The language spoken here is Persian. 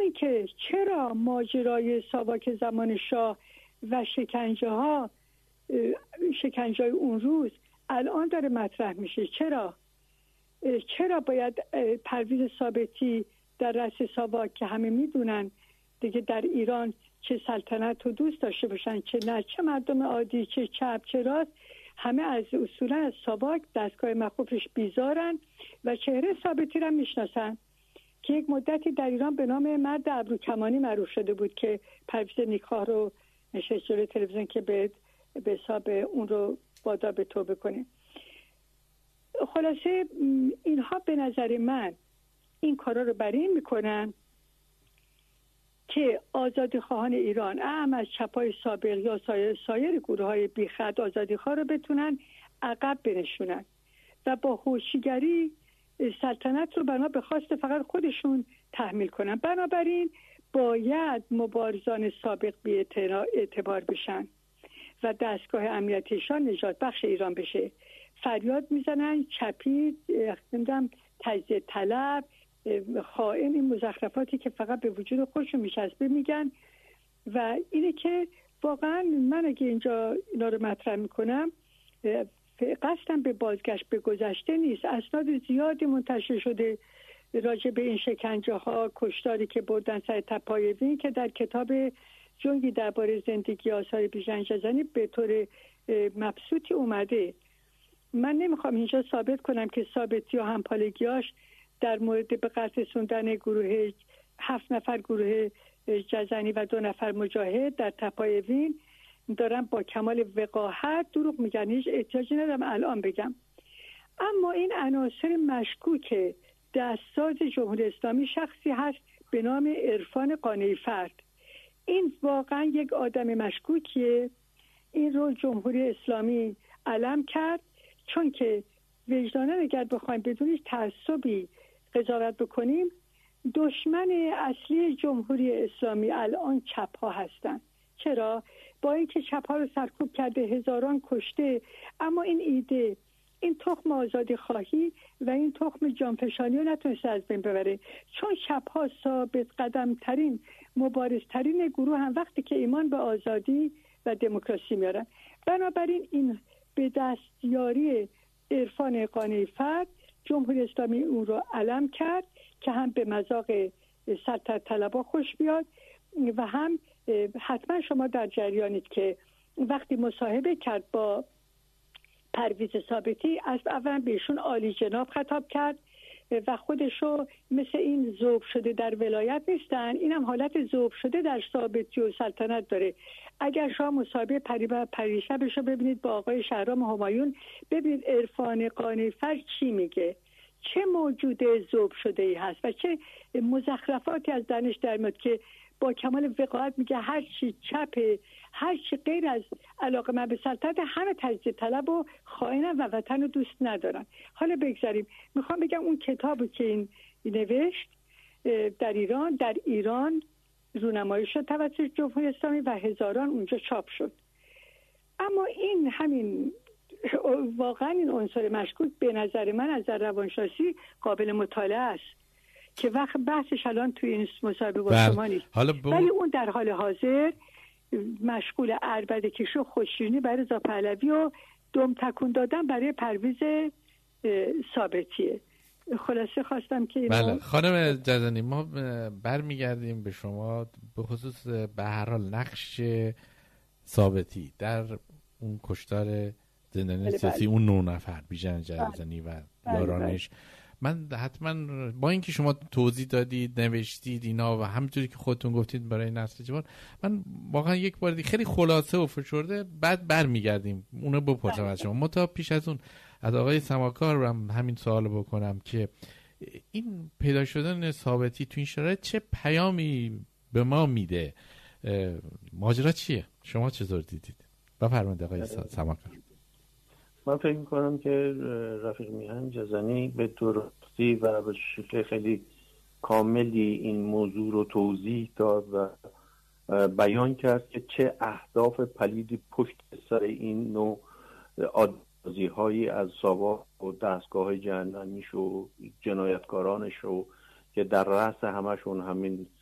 اینکه چرا ماجرای ساواک زمان شاه و شکنجه اون روز الان داره مطرح میشه. چرا باید پرویز ثابتی در رأس ساواک که همه میدونن دیگه در ایران چه سلطنت رو دوست داشته باشن چه نه، چه مردم عادی چه چپ چه راست، همه از اصولا از ساواک دستگاه مخوفش بیزارن و چهره ثابتی رو میشناسن که یک مدتی در ایران به نام مرد ابروکمانی معروف شده بود که پرویز نیکخواه رو نشست جلوی تلویزیون که به حساب اون رو وادار به توبه کنه. خلاصه اینها به نظر من این کارا رو بر این میکنن که آزادی خواهان ایران اهم از چپای سابق یا سایر گروه های بیخط آزادی خواه رو بتونن عقب بنشونن و با هوشیگری سلطنت رو بنا به خواست فقط خودشون تحمیل کنن. بنابراین باید مبارزان سابق بی اعتبار بشن و دستگاه امنیتیشان نجات بخش ایران بشه. فریاد میزنن چپی، تجزیه طلب، خائن، این مزخرفاتی که فقط به وجود خودشون میچسبه میگن. و اینه که واقعا من اگه اینجا اینا رو مطرح میکنم قصدم به بازگشت به گذشته نیست. اسناد زیادی منتشر شده راجع به این شکنجه ها، کشتاری که بردن سر تپای وین که در کتاب جنگی درباره زندگی آثار بیژن جزنی به طور مبسوطی اومده. من نمیخوام اینجا ثابت کنم که ثابتی و همپالگیاش در مورد به قتل رسوندن 7 نفر گروه جزنی و 2 نفر مجاهد در تپای وین دارم با کمال وقاحت دروغ میگن، هیچ احتیاجی ندارم الان بگم. اما این عناصر مشکوک دستساز جمهوری اسلامی شخصی هست به نام عرفان قانعی فرد. این واقعا یک آدم مشکوکیه. این رو جمهوری اسلامی علم کرد چون که وجداناً اگر بخوایم بدون هیچ تعصبی قضاوت بکنیم دشمن اصلی جمهوری اسلامی الان چپ ها هستن. چرا؟ با اینکه چپ ها رو سرکوب کرده، هزاران کشته، اما این ایده، این تخم آزادی خواهی و این تخم جانفشانی رو نتونسته از بین ببره. چون چپ ها ثابت قدم ترین مبارزترین گروه هم وقتی که ایمان به آزادی و دموکراسی میارن. بنابراین این به دستیاری عرفان قانعی فرد جمهوری اسلامی اون رو علم کرد که هم به مذاق سلطنت طلبها خوش بیاد و هم حتما شما در جریانید که وقتی مصاحبه کرد با پرویز ثابتی از اولا بهشون عالی جناب خطاب کرد و خودشو مثل این ذوب شده در ولایت نیستن، اینم حالت ذوب شده در ثابتی و سلطنت داره. اگر شما مصاحبه پریشبشو ببینید با آقای شهرام همایون، ببینید عرفان قانعی فرد چی میگه، چه موجود ذوب شده ای هست و چه مزخرفاتی از دانش در میاد که با کمال وقاحت میگه هر چی چپه، هر چی غیر از علاقه من به سلطنت همه تجزیه طلب و خائنن و وطن رو دوست ندارن. حالا بگذاریم، میخوام بگم اون کتابی که این نوشت در ایران رونمایی شد توسط جمهوری اسلامی و هزاران اونجا چاپ شد. اما این همین واقعا این عنصر مشکوک به نظر من از روانشناسی قابل مطالعه است که وقت بحثش الان توی این مصاحبه با شما نیست، ولی اون در حال حاضر مشغول عربده کشی و خوشیونی برای رضا پهلوی و دم تکون دادن برای پرویز ثابتیه. خلاصه خواستم که بله خانم جزنی ما برمیگردیم به شما به خصوص به هر حال نقش ثابتی در اون کشتار زندانی سیاسی اون 9 نفر بیژن جزنی و یارانش. من حتما با اینکه شما توضیح دادید نوشتید اینا و همونطوری که خودتون گفتید برای نسل جوان، من واقعا یک بار دیگه خیلی خلاصه و فشرده بعد برمیگردیم اونو بپرسم از شما. متا پیش از اون از آقای سماکار هم همین سوال بکنم که این پیدا شدن ثابتی تو این شرایط چه پیامی به ما میده؟ ماجرا چیه؟ شما چطور دیدید؟ بفرمایید آقای سماکار. من فکر میکنم که رفیق میهن جزنی به درستی و به شکل خیلی کاملی این موضوع رو توضیح داد و بیان کرد که چه اهداف پلیدی پشت سر این نوع آزادی هایی از ساواک و دستگاه جهنمیش و جنایتکارانش و که در رأس همشون همین